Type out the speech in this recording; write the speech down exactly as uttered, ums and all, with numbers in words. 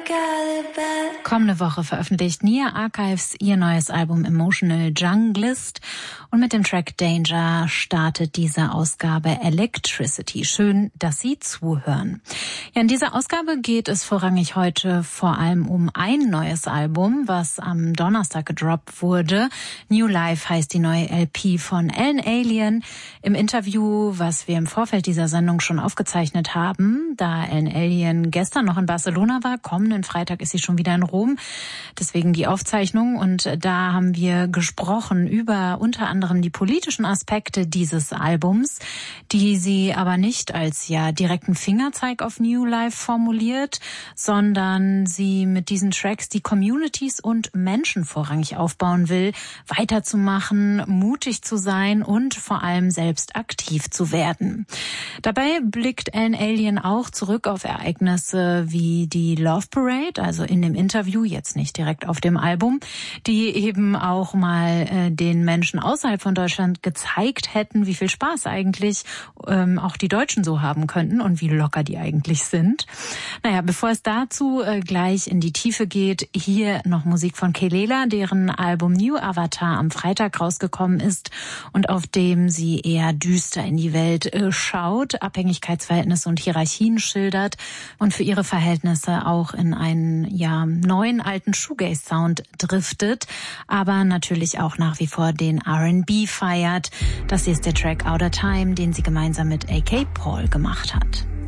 Kommende Woche veröffentlicht Nia Archives ihr neues Album Emotional Junglist und mit dem Track Danger startet diese Ausgabe Electricity. Schön, dass Sie zuhören. Ja, in dieser Ausgabe geht es vorrangig heute vor allem um ein neues Album, was am Donnerstag gedroppt wurde. New Life heißt die neue L P von Ellen Allien. Im Interview, was wir im Vorfeld dieser Sendung schon aufgezeichnet haben, da Ellen Allien gestern noch in Barcelona war, kommenden Freitag ist sie schon wieder in Rom. Deswegen die Aufzeichnung. Und da haben wir gesprochen über unter anderem die politischen Aspekte dieses Albums, die sie aber nicht als ja direkten Fingerzeig auf New Life formuliert, sondern sie mit diesen Tracks die Communities und Menschen vorrangig aufbauen will, weiterzumachen, mutig zu sein und vor allem selbst aktiv zu werden. Dabei blickt Ellen Allien auch zurück auf Ereignisse wie die Love Parade, also in dem Interview, jetzt nicht direkt auf dem Album, die eben auch mal äh, den Menschen außerhalb von Deutschland gezeigt hätten, wie viel Spaß eigentlich ähm, auch die Deutschen so haben könnten und wie locker die eigentlich sind. Naja, bevor es dazu äh, gleich in die Tiefe geht, hier noch Musik von Kelela, deren Album New Avatar am Freitag rausgekommen ist und auf dem sie eher düster in die Welt äh, schaut, Abhängigkeitsverhältnisse und Hierarchien schildert und für ihre Verhältnisse auch in einen ja neuen alten Shoegaze-Sound driftet, aber natürlich auch nach wie vor den R and B feiert. Das hier ist der Track Outer Time, den sie gemeinsam mit A K Paul gemacht hat.